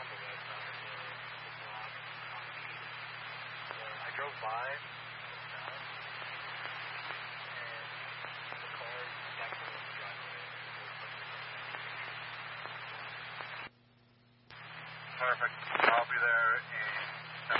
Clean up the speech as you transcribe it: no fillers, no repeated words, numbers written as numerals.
on the west side of the block on Mead. So I drove by south, and the car backed up on the driveway. Perfect.